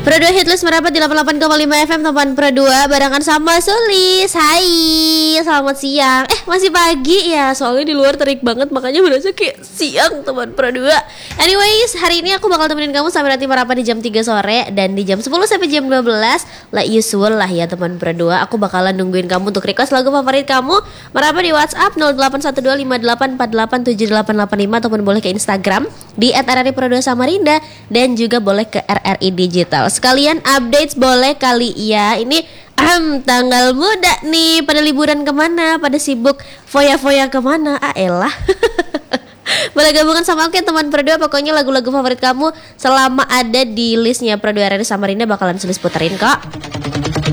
Pro 2 Hitlist merapat di 88,5 FM teman Pro 2 barengan sama Sulis. Hai, selamat siang. Masih pagi ya, soalnya di luar terik banget makanya berasa kayak siang teman Pro 2. Anyways, hari ini aku bakal temenin kamu sampai nanti merapat di jam 3 sore dan di jam 10 sampai jam 12 like usual lah ya teman Pro 2. Aku bakalan nungguin kamu untuk request lagu favorit kamu. Merapat di WhatsApp 081258487885 ataupun boleh ke Instagram di @rripro2 Samarinda dan juga boleh ke RRI Digital. Sekalian updates boleh kali ya. Ini tanggal muda nih. Pada liburan kemana? Pada sibuk foya-foya kemana? Elah. Boleh gabungan sama aku ya teman Pro 2. Pokoknya lagu-lagu favorit kamu selama ada di listnya Pro 2 RRI Samarinda bakalan Sulis puterin kok.